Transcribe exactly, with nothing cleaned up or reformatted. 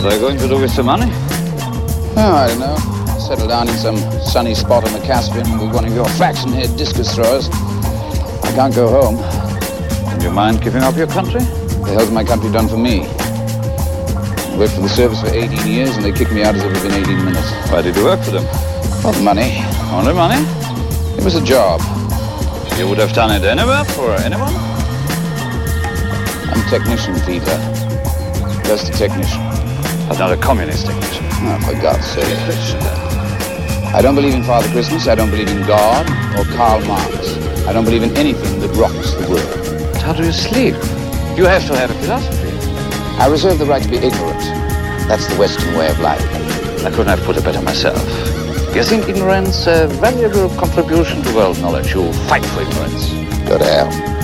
What are you going to do with the money? Oh, I don't know. Settle down in some sunny spot on the Caspian with one of your fraction-head discus throwers. I can't go home. Do you mind giving up your country? The hell's my country done for me? I worked for the service for eighteen years, and they kicked me out as if it had been eighteen minutes. Why did you work for them? Well, money. Only money? It was a job. You would have done it anywhere for anyone? I'm a technician, Peter. Just a technician. But not a communist technician. Oh, for God's sake. I don't believe in Father Christmas. I don't believe in God or Karl Marx. I don't believe in anything that rocks the world. But how do you sleep? You have to have a philosophy. I reserve the right to be ignorant. That's the Western way of life. I couldn't have put it better myself. You think ignorance a valuable contribution to world knowledge? You fight for ignorance. Go to hell.